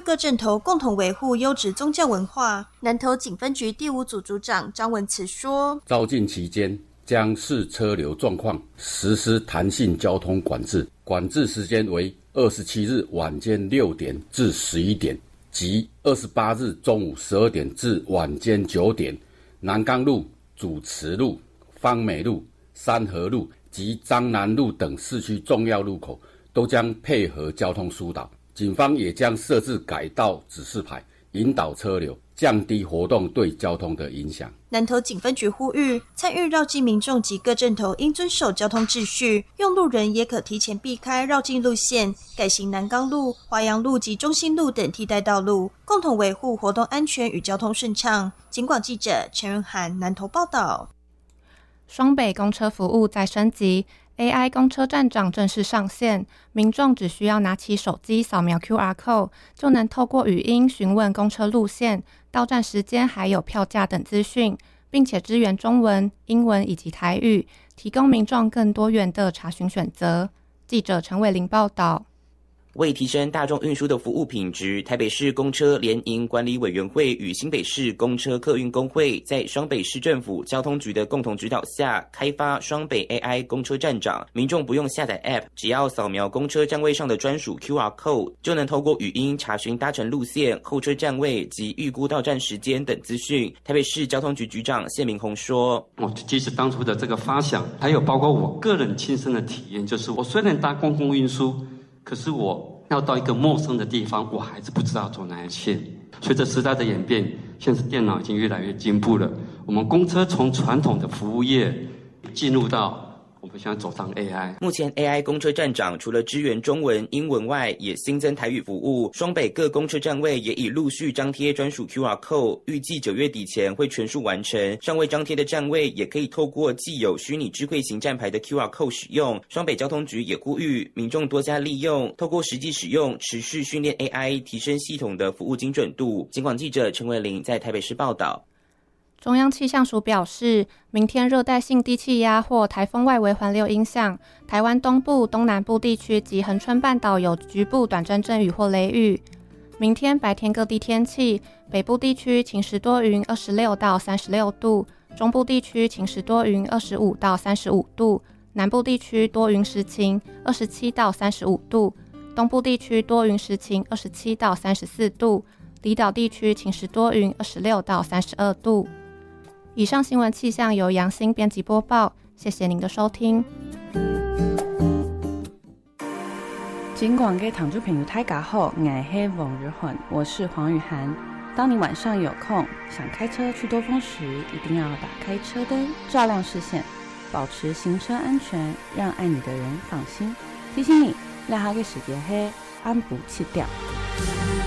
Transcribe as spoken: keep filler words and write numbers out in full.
各镇头共同维护优质宗教文化。南投警分局第五组组长张文慈说， 宵禁期间将视车流状况实施弹性交通管制，管制时间为二十七日晚间六点至十一点及二十八日中午十二点至晚间九点。南港路、主慈路、芳美路、三和路及彰南路等市区重要路口都将配合交通疏导，警方也将设置改道指示牌，引导车流，降低活动对交通的影响。 南投警分局呼吁，参与绕境民众及各镇头应遵守交通秩序，用路人也可提前避开绕境路线，改行南港路、华阳路及中心路等替代道路，共同维护活动安全与交通顺畅。警广记者陈仁涵南投报道。 双北公车服务再升级， A I 公车站长正式上线，民众只需要拿起手机扫描 Q R code， 就能透过语音询问公车路线、到站时间还有票价等资讯，并且支援中文、英文以及台语，提供民众更多元的查询选择。记者陈伟玲报道。 为提升大众运输的服务品质，台北市公车联营管理委员会与新北市公车客运工会在双北市政府交通局的共同指导下，开发双北 A I 公车站长。民众不用下载 App， 只要扫描公车站位上的专属 Q R code， 就能透过语音查询搭乘路线、候车站位及预估到站时间等资讯。台北市交通局局长谢明宏说：“ 我即使当初的这个发想，还有包括我个人亲身的体验，就是我虽然搭公共运输，可是我要到一个陌生的地方，我还是不知道走哪一线。随着时代的演变，现在电脑已经越来越进步了。我们公车从传统的服务业进入到我们现在走上 A I。 目前 A I 公车站长除了支援中文、英文外，也新增台语服务。双北各公车站位也已陆续张贴专属 Q R code， 预计九月底前会全数完成。尚未张贴的站位也可以透过既有虚拟智慧型站牌的 Q R code 使用。双北交通局也呼吁民众多加利用，透过实际使用，持续训练 A I， 提升系统的服务精准度。警广记者陈伟玲在台北市报道。 中央气象署表示，明天热带性低气压或台风外围环流影响台湾东部、东南部地区及恒春半岛有局部短暂阵雨或雷雨。明天白天各地天气，北部地区晴时多云二十六到三十六度，中部地区晴时多云二十五到三十五度，南部地区多云时晴二十七到三十五度，东部地区多云时晴二十七到三十四度，离岛地区晴时多云二十六到三十二度。以上新闻气象由杨欣编辑播报，谢谢您的收听。 尽管给躺住朋友太嘎后，爱黑往日混，我是黄雨涵。当你晚上有空想开车去兜风时，一定要打开车灯，照亮视线，保持行车安全，让爱你的人放心。提醒你，让他给时间黑，安不弃掉。